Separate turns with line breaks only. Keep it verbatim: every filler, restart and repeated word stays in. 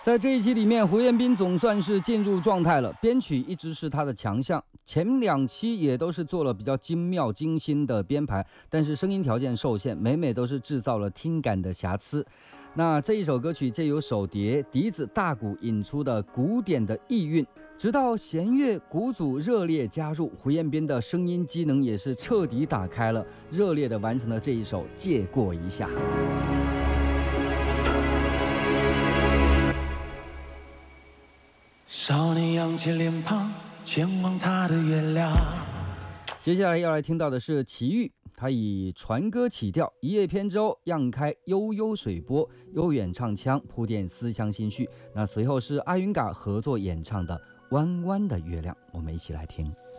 在这一期里面，胡彦斌总算是进入状态了，编曲一直是他的强项，前两期也都是做了比较精妙精心的编排，但是声音条件受限，每每都是制造了听感的瑕疵。那这一首歌曲借由手碟、笛子、大鼓引出的古典的意蕴，直到弦乐、鼓组热烈加入，胡彦斌的声音机能也是彻底打开了，热烈的完成了这一首《借过一下》。
少年扬起脸庞，前往他的月亮。
接下来要来听到的是齐豫，他以船歌起调，一叶扁舟，漾开悠悠水波，悠远唱腔铺垫思乡心绪。那随后是阿云嘎合作演唱的《弯弯的月亮》，我们一起来听。